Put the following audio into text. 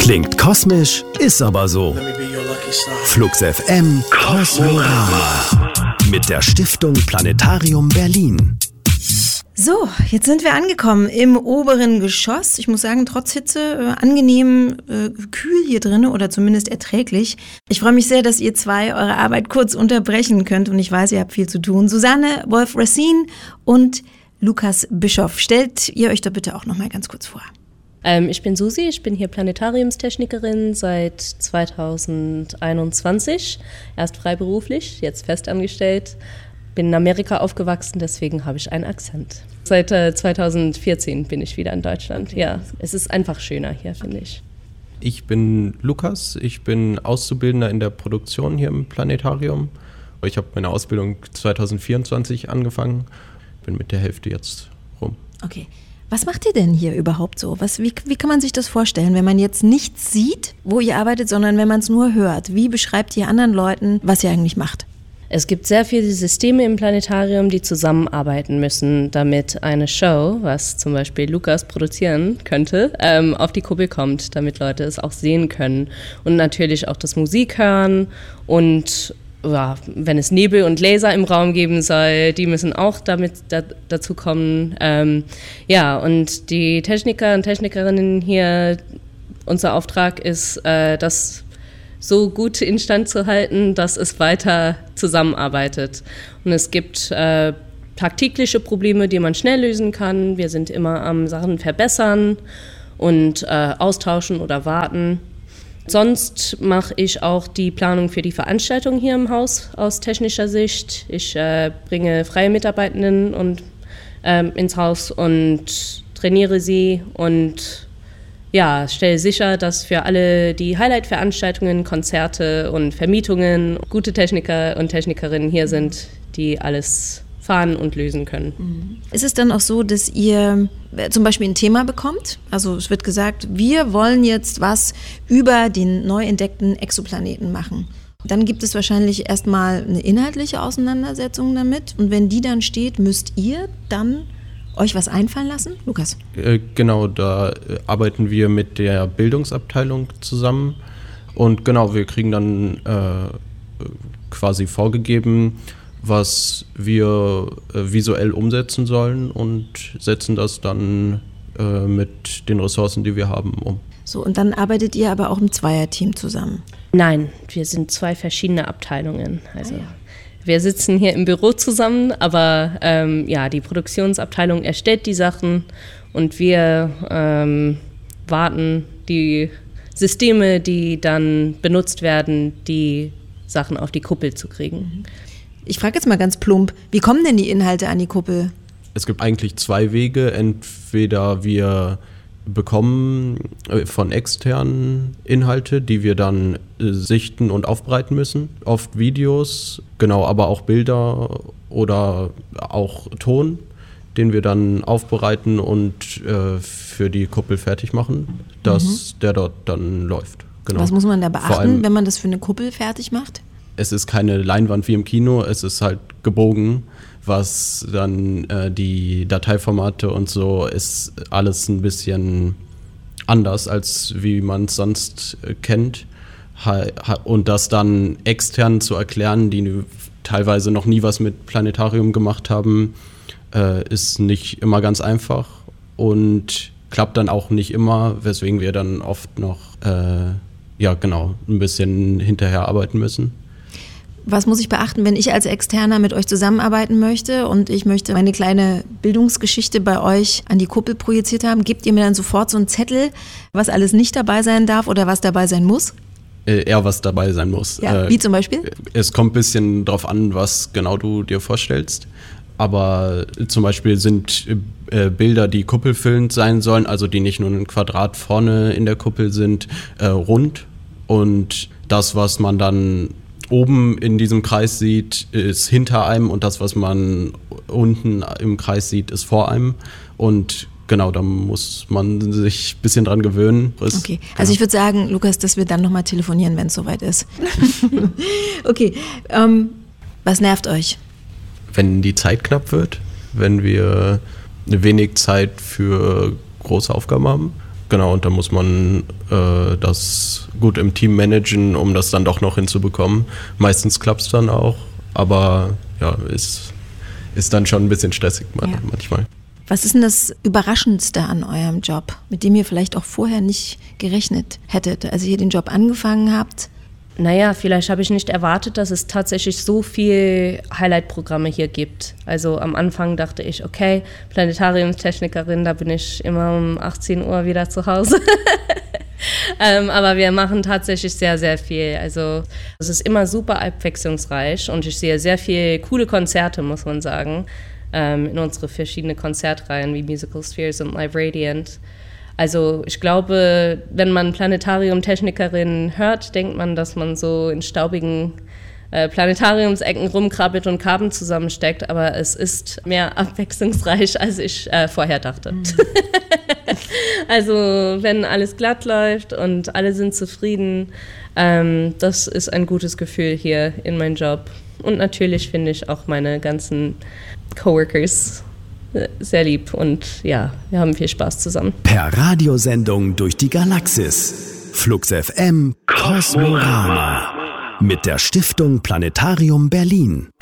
Klingt kosmisch, ist aber so. Flux FM Kosmorama mit der Stiftung Planetarium Berlin. So, jetzt sind wir angekommen im oberen Geschoss. Ich muss sagen, trotz Hitze angenehm kühl hier drin oder zumindest erträglich. Ich freue mich sehr, dass ihr zwei eure Arbeit kurz unterbrechen könnt und ich weiß, ihr habt viel zu tun. Susanne Wolf-Racine und Lukas Bischoff. Stellt ihr euch doch bitte auch noch mal ganz kurz vor. Ich bin Susi, ich bin hier Planetariumstechnikerin seit 2021. Erst freiberuflich, jetzt festangestellt. Bin in Amerika aufgewachsen, deswegen habe ich einen Akzent. Seit 2014 bin ich wieder in Deutschland. Okay. Ja, es ist einfach schöner hier, finde ich. Ich bin Lukas, ich bin Auszubildender in der Produktion hier im Planetarium. Ich habe meine Ausbildung 2024 angefangen, bin mit der Hälfte jetzt rum. Okay. Was macht ihr denn hier überhaupt so? Wie kann man sich das vorstellen, wenn man jetzt nichts sieht, wo ihr arbeitet, sondern wenn man es nur hört? Wie beschreibt ihr anderen Leuten, was ihr eigentlich macht? Es gibt sehr viele Systeme im Planetarium, die zusammenarbeiten müssen, damit eine Show, was zum Beispiel Lukas produzieren könnte, auf die Kuppel kommt, damit Leute es auch sehen können. Und natürlich auch das Musik hören und ja, wenn es Nebel und Laser im Raum geben soll, die müssen auch damit dazu kommen. Und die Techniker und Technikerinnen hier, unser Auftrag ist, das so gut instand zu halten, dass es weiter zusammenarbeitet. Und es gibt tagtägliche Probleme, die man schnell lösen kann. Wir sind immer am Sachen verbessern und austauschen oder warten. Sonst mache ich auch die Planung für die Veranstaltung hier im Haus aus technischer Sicht. Ich bringe freie Mitarbeitenden ins Haus und trainiere sie und stelle sicher, dass für alle die Highlight-Veranstaltungen, Konzerte und Vermietungen gute Techniker und Technikerinnen hier sind, die alles fahren und lösen können. Ist es dann auch so, dass ihr zum Beispiel ein Thema bekommt? Also es wird gesagt, wir wollen jetzt was über den neu entdeckten Exoplaneten machen. Dann gibt es wahrscheinlich erstmal eine inhaltliche Auseinandersetzung damit. Und wenn die dann steht, müsst ihr dann euch was einfallen lassen? Lukas? Genau, da arbeiten wir mit der Bildungsabteilung zusammen. Und genau, wir kriegen dann quasi vorgegeben, was wir visuell umsetzen sollen und setzen das dann mit den Ressourcen, die wir haben, um. So, und dann arbeitet ihr aber auch im Zweierteam zusammen? Nein, wir sind zwei verschiedene Abteilungen. Also wir sitzen hier im Büro zusammen, aber die Produktionsabteilung erstellt die Sachen und wir warten die Systeme, die dann benutzt werden, die Sachen auf die Kuppel zu kriegen. Ich frage jetzt mal ganz plump, wie kommen denn die Inhalte an die Kuppel? Es gibt eigentlich zwei Wege. Entweder wir bekommen von externen Inhalte, die wir dann sichten und aufbereiten müssen. Oft Videos, genau, aber auch Bilder oder auch Ton, den wir dann aufbereiten und für die Kuppel fertig machen, dass der dort dann läuft. Genau. Was muss man da beachten, wenn man das für eine Kuppel fertig macht? Es ist keine Leinwand wie im Kino, es ist halt gebogen, was dann die Dateiformate und so ist alles ein bisschen anders, als wie man es sonst kennt. Und das dann extern zu erklären, die teilweise noch nie was mit Planetarium gemacht haben, ist nicht immer ganz einfach und klappt dann auch nicht immer, weswegen wir dann oft noch ein bisschen hinterher arbeiten müssen. Was muss ich beachten, wenn ich als Externer mit euch zusammenarbeiten möchte und ich möchte meine kleine Bildungsgeschichte bei euch an die Kuppel projiziert haben? Gebt ihr mir dann sofort so einen Zettel, was alles nicht dabei sein darf oder was dabei sein muss? Eher was dabei sein muss. Ja, wie zum Beispiel? Es kommt ein bisschen drauf an, was genau du dir vorstellst. Aber zum Beispiel sind Bilder, die kuppelfüllend sein sollen, also die nicht nur ein Quadrat vorne in der Kuppel sind, rund. Und das, was man dann oben in diesem Kreis sieht, ist hinter einem und das, was man unten im Kreis sieht, ist vor einem. Und genau, da muss man sich ein bisschen dran gewöhnen. Okay, also ich würde sagen, Lukas, dass wir dann nochmal telefonieren, wenn es soweit ist. Okay, was nervt euch? Wenn die Zeit knapp wird, wenn wir wenig Zeit für große Aufgaben haben Genau, und da muss man das gut im Team managen, um das dann doch noch hinzubekommen. Meistens klappt es dann auch, aber ja, ist dann schon ein bisschen stressig manchmal. Was ist denn das Überraschendste an eurem Job, mit dem ihr vielleicht auch vorher nicht gerechnet hättet, als ihr den Job angefangen habt? Naja, vielleicht habe ich nicht erwartet, dass es tatsächlich so viel Highlight-Programme hier gibt. Also am Anfang dachte ich, okay, Planetariumstechnikerin, da bin ich immer um 18 Uhr wieder zu Hause. Aber wir machen tatsächlich sehr, sehr viel. Also es ist immer super abwechslungsreich und ich sehe sehr viele coole Konzerte, muss man sagen, in unsere verschiedenen Konzertreihen wie Musical Spheres und Live Radiant. Also ich glaube, wenn man Planetarium-Technikerin hört, denkt man, dass man so in staubigen Planetariumsecken rumkrabbelt und Kabel zusammensteckt, aber es ist mehr abwechslungsreich, als ich vorher dachte. Also wenn alles glatt läuft und alle sind zufrieden, das ist ein gutes Gefühl hier in meinem Job. Und natürlich finde ich auch meine ganzen Coworkers sehr lieb und ja, wir haben viel Spaß zusammen. Per Radiosendung durch die Galaxis. Flux FM Kosmorama. Mit der Stiftung Planetarium Berlin.